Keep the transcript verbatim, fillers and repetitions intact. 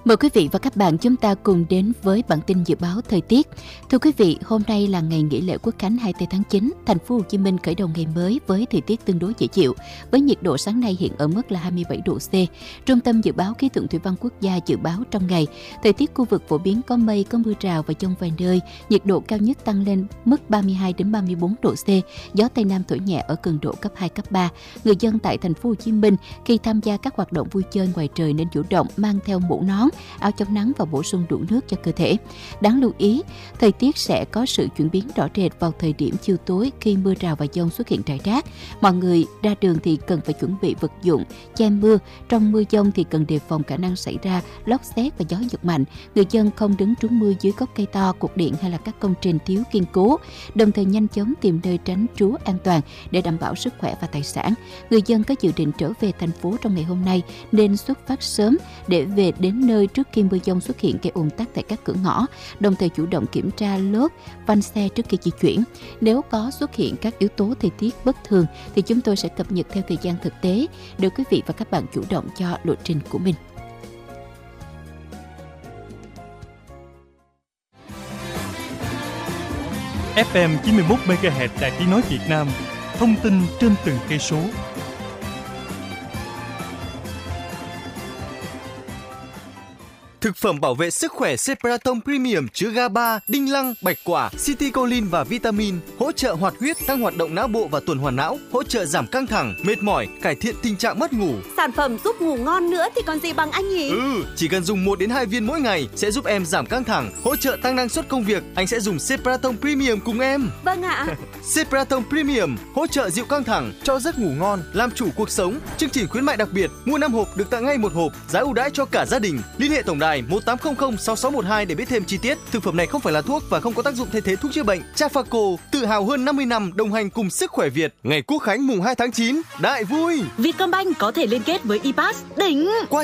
Mời quý vị và các bạn chúng ta cùng đến với bản tin dự báo thời tiết. Thưa quý vị, hôm nay là ngày nghỉ lễ Quốc khánh hai mươi tư tháng chín. Thành phố Hồ Chí Minh khởi đầu ngày mới với thời tiết tương đối dễ chịu, với nhiệt độ sáng nay hiện ở mức là hai mươi bảy độ C. Trung tâm Dự báo Khí tượng Thủy văn Quốc gia dự báo trong ngày, thời tiết khu vực phổ biến có mây, có mưa rào và dông vài nơi, nhiệt độ cao nhất tăng lên mức ba mươi hai đến ba mươi bốn độ C, gió Tây Nam thổi nhẹ ở cường độ cấp hai, cấp ba. Người dân tại Thành phố Hồ Chí Minh khi tham gia các hoạt động vui chơi ngoài trời nên chủ động mang theo mũ nón, áo chống nắng và bổ sung đủ nước cho cơ thể. Đáng lưu ý, thời tiết sẽ có sự chuyển biến rõ rệt vào thời điểm chiều tối khi mưa rào và dông xuất hiện rải rác. Mọi người ra đường thì cần phải chuẩn bị vật dụng che mưa. Trong mưa dông thì cần đề phòng khả năng xảy ra lốc sét và gió giật mạnh. Người dân không đứng trú mưa dưới gốc cây to, cột điện hay là các công trình thiếu kiên cố. Đồng thời nhanh chóng tìm nơi tránh trú an toàn để đảm bảo sức khỏe và tài sản. Người dân có dự định trở về thành phố trong ngày hôm nay nên xuất phát sớm để về đến nơi trước khi mưa dông xuất hiện gây ùn tắc tại các cửa ngõ, đồng thời chủ động kiểm tra lốp, van xe trước khi di chuyển. Nếu có xuất hiện các yếu tố thời tiết bất thường thì chúng tôi sẽ cập nhật theo thời gian thực tế để quý vị và các bạn chủ động cho lộ trình của mình. ép em chín mươi mốt mê ga héc Đài Tiếng nói Việt Nam, thông tin trên từng cây số. Thực phẩm bảo vệ sức khỏe Cepraton Premium chứa giê a ba, đinh lăng, bạch quả, citicoline và vitamin, hỗ trợ hoạt huyết, tăng hoạt động não bộ và tuần hoàn não, hỗ trợ giảm căng thẳng, mệt mỏi, cải thiện tình trạng mất ngủ. Sản phẩm giúp ngủ ngon nữa thì còn gì bằng anh nhỉ? Ừ, chỉ cần dùng một đến hai viên mỗi ngày sẽ giúp em giảm căng thẳng, hỗ trợ tăng năng suất công việc. Anh sẽ dùng Cepraton Premium cùng em. Vâng ạ. Cepraton Premium hỗ trợ dịu căng thẳng, cho giấc ngủ ngon, làm chủ cuộc sống. Chương trình khuyến mại đặc biệt, mua năm hộp được tặng ngay một hộp, giá ưu đãi cho cả gia đình. Liên hệ tổng đài một tám không không sáu sáu một hai để biết thêm chi tiết. Thực phẩm này không phải là thuốc và không có tác dụng thay thế thuốc chữa bệnh. Trafaco tự hào hơn năm mươi năm đồng hành cùng sức khỏe Việt. Ngày Quốc khánh mùng hai tháng chín, đại vui. Vietcombank có thể liên kết với e-pass đỉnh. Qua